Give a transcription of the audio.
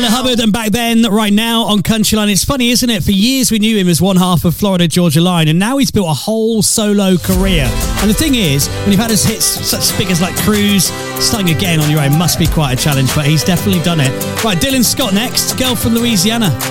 Tyler Hubbard, and Back Then right now on Countryline. It's funny, isn't it? For years we knew him as one half of Florida Georgia Line, and now he's built a whole solo career. And the thing is, when you've had his hits such big as like Cruise, starting again on your own must be quite a challenge, but he's definitely done it. Right, Dylan Scott next, Girl from Louisiana.